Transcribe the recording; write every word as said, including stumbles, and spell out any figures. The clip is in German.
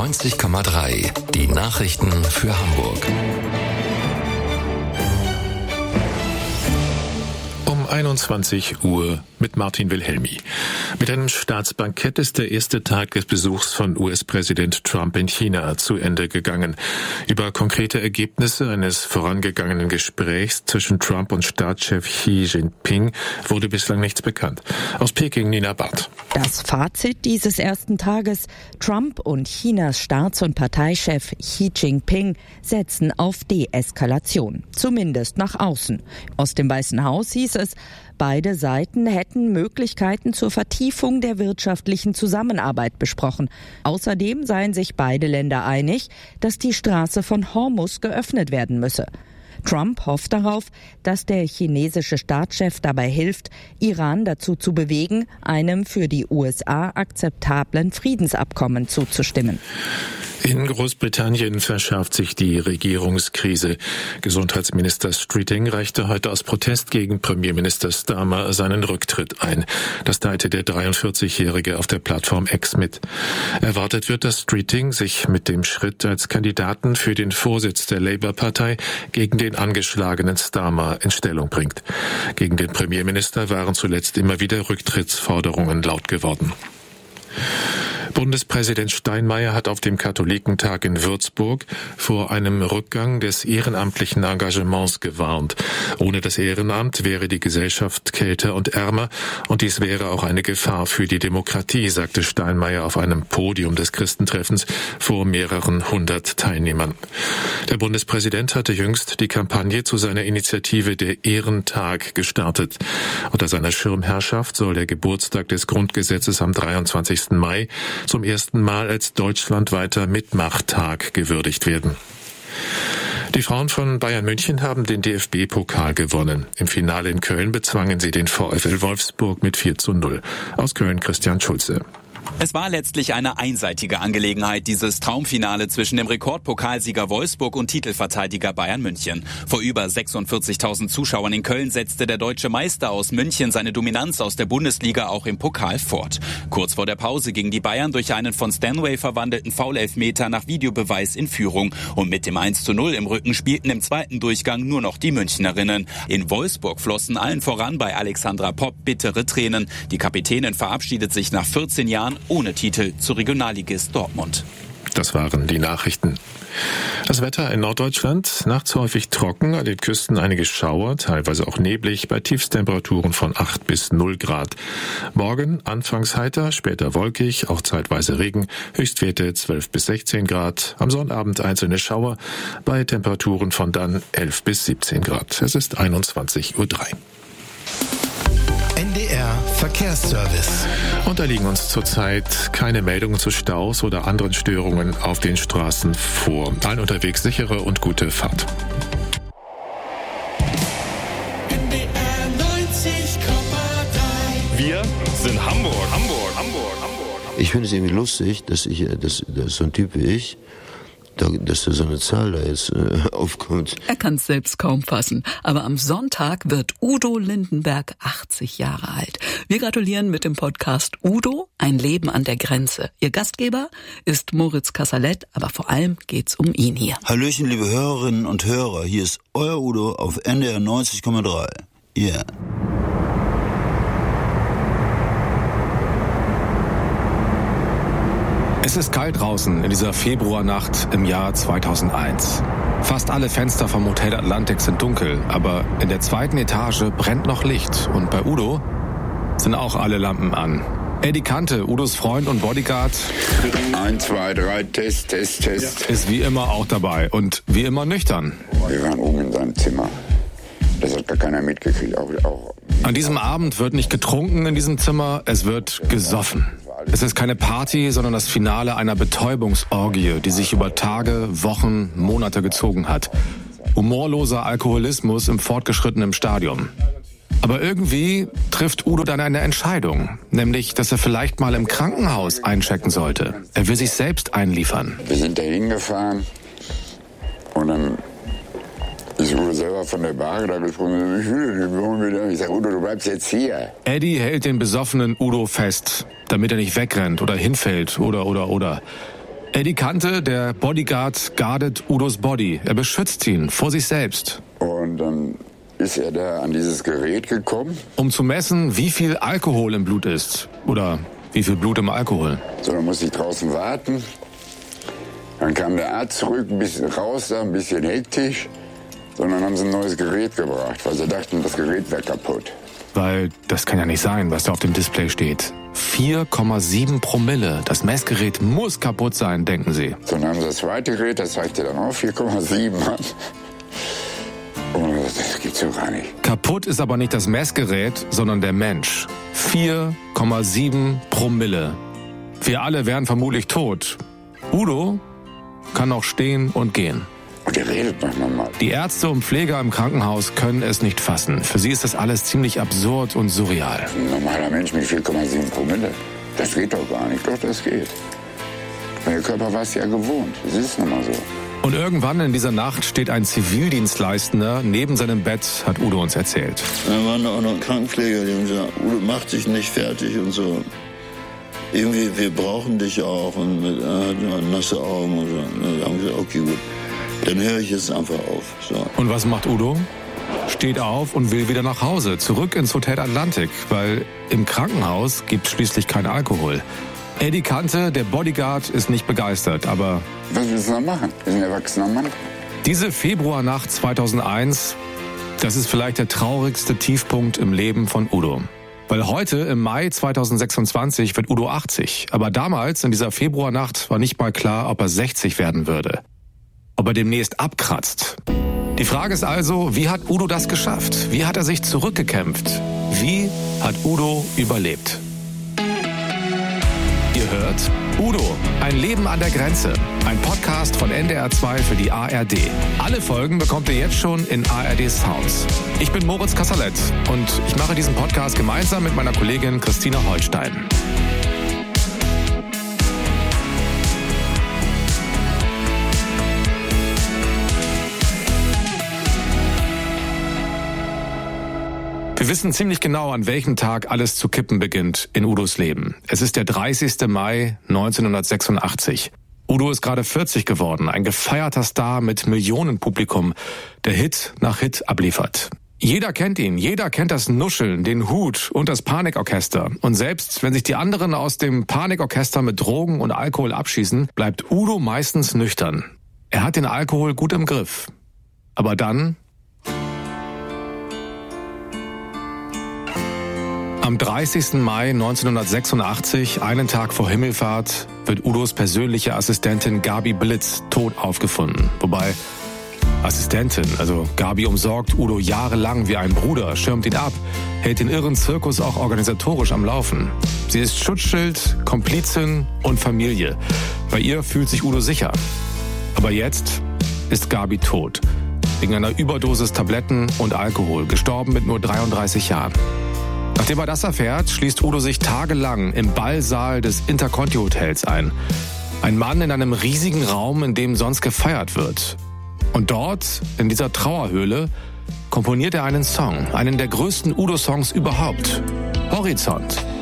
neunzig Komma drei. Die Nachrichten für Hamburg. einundzwanzig Uhr mit Martin Wilhelmi. Mit einem Staatsbankett ist der erste Tag des Besuchs von U S-Präsident Trump in China zu Ende gegangen. Über konkrete Ergebnisse eines vorangegangenen Gesprächs zwischen Trump und Staatschef Xi Jinping wurde bislang nichts bekannt. Aus Peking Nina Barth. Das Fazit dieses ersten Tages: Trump und Chinas Staats- und Parteichef Xi Jinping setzen auf Deeskalation, zumindest nach außen. Aus dem Weißen Haus hieß es, beide Seiten hätten Möglichkeiten zur Vertiefung der wirtschaftlichen Zusammenarbeit besprochen. Außerdem seien sich beide Länder einig, dass die Straße von Hormuz geöffnet werden müsse. Trump hofft darauf, dass der chinesische Staatschef dabei hilft, Iran dazu zu bewegen, einem für die U S A akzeptablen Friedensabkommen zuzustimmen. In Großbritannien verschärft sich die Regierungskrise. Gesundheitsminister Streeting reichte heute aus Protest gegen Premierminister Starmer seinen Rücktritt ein. Das teilte der dreiundvierzigjährige auf der Plattform X mit. Erwartet wird, dass Streeting sich mit dem Schritt als Kandidaten für den Vorsitz der Labour-Partei gegen den angeschlagenen Starmer in Stellung bringt. Gegen den Premierminister waren zuletzt immer wieder Rücktrittsforderungen laut geworden. Bundespräsident Steinmeier hat auf dem Katholikentag in Würzburg vor einem Rückgang des ehrenamtlichen Engagements gewarnt. Ohne das Ehrenamt wäre die Gesellschaft kälter und ärmer und dies wäre auch eine Gefahr für die Demokratie, sagte Steinmeier auf einem Podium des Christentreffens vor mehreren hundert Teilnehmern. Der Bundespräsident hatte jüngst die Kampagne zu seiner Initiative Der Ehrentag gestartet. Unter seiner Schirmherrschaft soll der Geburtstag des Grundgesetzes am dreiundzwanzigsten Mai zum ersten Mal als deutschlandweiter Mitmachtag gewürdigt werden. Die Frauen von Bayern München haben den D F B-Pokal gewonnen. Im Finale in Köln bezwangen sie den VfL Wolfsburg mit vier zu null. Aus Köln Christian Schulze. Es war letztlich eine einseitige Angelegenheit, dieses Traumfinale zwischen dem Rekordpokalsieger Wolfsburg und Titelverteidiger Bayern München. Vor über sechsundvierzigtausend Zuschauern in Köln setzte der deutsche Meister aus München seine Dominanz aus der Bundesliga auch im Pokal fort. Kurz vor der Pause gingen die Bayern durch einen von Stanway verwandelten Foul-Elfmeter nach Videobeweis in Führung. Und mit dem eins zu null im Rücken spielten im zweiten Durchgang nur noch die Münchnerinnen. In Wolfsburg flossen allen voran bei Alexandra Popp bittere Tränen. Die Kapitänin verabschiedet sich nach vierzehn Jahren ohne Titel zu Regionalligist Dortmund. Das waren die Nachrichten. Das Wetter in Norddeutschland, nachts häufig trocken, an den Küsten einige Schauer, teilweise auch neblig, bei Tiefstemperaturen von acht bis null Grad. Morgen anfangs heiter, später wolkig, auch zeitweise Regen, Höchstwerte zwölf bis sechzehn Grad. Am Sonnabend einzelne Schauer, bei Temperaturen von dann elf bis siebzehn Grad. Es ist einundzwanzig Uhr drei. N D R Verkehrsservice. Und da liegen uns zurzeit keine Meldungen zu Staus oder anderen Störungen auf den Straßen vor. Allen unterwegs sichere und gute Fahrt. N D R neunzig Komma drei. Wir sind Hamburg, Hamburg, Hamburg, Hamburg. Ich finde es irgendwie lustig, dass ich, dass, dass so ein Typ wie ich, dass da so eine Zahl da jetzt äh, aufkommt. Er kann es selbst kaum fassen. Aber am Sonntag wird Udo Lindenberg achtzig Jahre alt. Wir gratulieren mit dem Podcast Udo, ein Leben an der Grenze. Ihr Gastgeber ist Moritz Kassalet, aber vor allem geht's um ihn hier. Hallöchen, liebe Hörerinnen und Hörer. Hier ist euer Udo auf N D R neunzig Komma drei. Yeah. Es ist kalt draußen in dieser Februarnacht im Jahr zweitausendeins. Fast alle Fenster vom Hotel Atlantik sind dunkel, aber in der zweiten Etage brennt noch Licht. Und bei Udo sind auch alle Lampen an. Eddie Kante, Udos Freund und Bodyguard, Eins, zwei, drei, Test, Test, Test. ist wie immer auch dabei und wie immer nüchtern. Wir waren oben in seinem Zimmer. Das hat gar keiner mitgekriegt. Auch, auch An diesem Abend wird nicht getrunken in diesem Zimmer, es wird gesoffen. Es ist keine Party, sondern das Finale einer Betäubungsorgie, die sich über Tage, Wochen, Monate gezogen hat. Humorloser Alkoholismus im fortgeschrittenen Stadium. Aber irgendwie trifft Udo dann eine Entscheidung, nämlich, dass er vielleicht mal im Krankenhaus einchecken sollte. Er will sich selbst einliefern. Wir sind da hingefahren und dann ist Udo selber von der Bar da gesprungen. Ich will wieder. Ich sage, Udo, du bleibst jetzt hier. Eddie hält den besoffenen Udo fest, damit er nicht wegrennt oder hinfällt oder, oder, oder. Eddie Kante, der Bodyguard, guardet Udos Body. Er beschützt ihn vor sich selbst. Und dann ist er da an dieses Gerät gekommen. Um zu messen, wie viel Alkohol im Blut ist. Oder wie viel Blut im Alkohol. So, dann musste ich draußen warten. Dann kam der Arzt zurück, ein bisschen raus, da ein bisschen hektisch. So, und dann haben sie ein neues Gerät gebracht, weil sie dachten, das Gerät wäre kaputt. Weil das kann ja nicht sein, was da auf dem Display steht. vier Komma sieben Promille. Das Messgerät muss kaputt sein, denken sie. So, dann haben sie das zweite Gerät, das zeigte dann auch vier Komma sieben an. Oh, das geht so gar nicht. Kaputt ist aber nicht das Messgerät, sondern der Mensch. vier Komma sieben Promille. Wir alle wären vermutlich tot. Udo kann noch stehen und gehen. Und er redet manchmal mal. Die Ärzte und Pfleger im Krankenhaus können es nicht fassen. Für sie ist das alles ziemlich absurd und surreal. Ein normaler Mensch mit vier Komma sieben Promille, das geht doch gar nicht. Doch, das geht. Der Körper war es ja gewohnt. Das ist nun mal so. Und irgendwann in dieser Nacht steht ein Zivildienstleistender neben seinem Bett, hat Udo uns erzählt. Da waren auch noch Krankenpfleger, die haben gesagt, Udo, mach dich nicht fertig und so. Irgendwie, wir brauchen dich auch. Und mit äh, nasse Augen und so. Da haben wir gesagt, okay, gut. Dann höre ich jetzt einfach auf. So. Und was macht Udo? Steht auf und will wieder nach Hause, zurück ins Hotel Atlantik, weil im Krankenhaus gibt es schließlich keinen Alkohol. Eddie Kante, der Bodyguard, ist nicht begeistert, aber... Was willst du noch machen? Er ist ein erwachsener Mann. Diese Februarnacht zweitausendeins, das ist vielleicht der traurigste Tiefpunkt im Leben von Udo. Weil heute, im Mai zweitausendsechsundzwanzig, wird Udo achtzig. Aber damals, in dieser Februarnacht, war nicht mal klar, ob er sechzig werden würde. Ob er demnächst abkratzt. Die Frage ist also, wie hat Udo das geschafft? Wie hat er sich zurückgekämpft? Wie hat Udo überlebt? Ihr hört Udo, ein Leben an der Grenze. Ein Podcast von N D R zwei für die A R D. Alle Folgen bekommt ihr jetzt schon in A R D Sounds. Ich bin Moritz Kasserlet und ich mache diesen Podcast gemeinsam mit meiner Kollegin Christina Holstein. Wir wissen ziemlich genau, an welchem Tag alles zu kippen beginnt in Udos Leben. Es ist der dreißigste Mai neunzehnhundertsechsundachtzig. Udo ist gerade vierzig geworden, ein gefeierter Star mit Millionenpublikum, der Hit nach Hit abliefert. Jeder kennt ihn, jeder kennt das Nuscheln, den Hut und das Panikorchester. Und selbst wenn sich die anderen aus dem Panikorchester mit Drogen und Alkohol abschießen, bleibt Udo meistens nüchtern. Er hat den Alkohol gut im Griff. Aber dann... Am dreißigsten Mai neunzehnhundertsechsundachtzig, einen Tag vor Himmelfahrt, wird Udos persönliche Assistentin Gabi Blitz tot aufgefunden. Wobei Assistentin, also Gabi umsorgt Udo jahrelang wie ein Bruder, schirmt ihn ab, hält den irren Zirkus auch organisatorisch am Laufen. Sie ist Schutzschild, Komplizin und Familie. Bei ihr fühlt sich Udo sicher. Aber jetzt ist Gabi tot. Wegen einer Überdosis Tabletten und Alkohol, gestorben mit nur dreiunddreißig Jahren. Nachdem er das erfährt, schließt Udo sich tagelang im Ballsaal des Interconti-Hotels ein. Ein Mann in einem riesigen Raum, in dem sonst gefeiert wird. Und dort, in dieser Trauerhöhle, komponiert er einen Song, einen der größten Udo-Songs überhaupt. Horizont.